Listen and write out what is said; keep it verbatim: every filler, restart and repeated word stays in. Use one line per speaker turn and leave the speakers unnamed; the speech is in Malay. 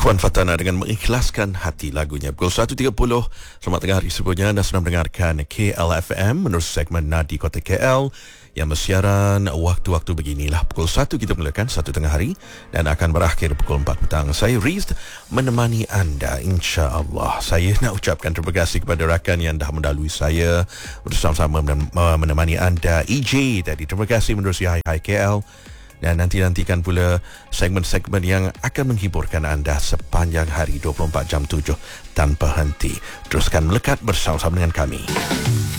Puan Fatana dengan mengikhlaskan hati lagunya. Pukul satu tiga puluh. Selamat tengah hari semuanya. Anda sedang mendengarkan K L F M menerusi segmen Nadi Kota K L yang bersiaran waktu-waktu beginilah. Pukul satu kita mulakan satu tengah hari dan akan berakhir pukul empat petang. Saya Riz menemani anda, insya-Allah. Saya nak ucapkan terima kasih kepada rakan yang dah mendahului saya bersama-sama menemani anda. E J tadi, terima kasih menerusi Hai Hai K L. Dan nanti-nantikan pula segmen-segmen yang akan menghiburkan anda sepanjang hari dua puluh empat jam tujuh tanpa henti. Teruskan melekat bersama-sama dengan kami.